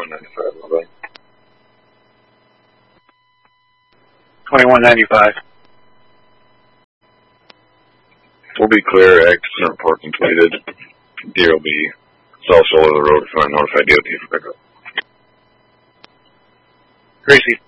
$21.95. 21.95. We'll be clear, accident report completed. Deer will be south shoulder of the road if I notify DOT for pickup. Gracie.